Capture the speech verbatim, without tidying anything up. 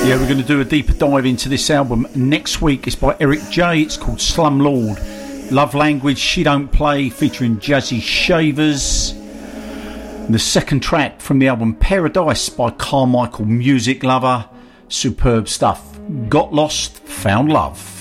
Yeah, we're going to do a deeper dive into this album next week. It's by Eric J. It's called Slumlord. Love Language, She Don't Play, featuring Jazzy Shavers. And the second track from the album Paradise by Carmichael Music Lover. Superb stuff. Got Lost, Found Love.